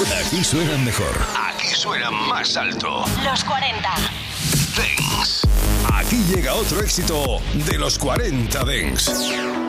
Aquí suenan mejor. Aquí suenan más alto. Los 40 Dance. Aquí llega otro éxito de los 40 Dance.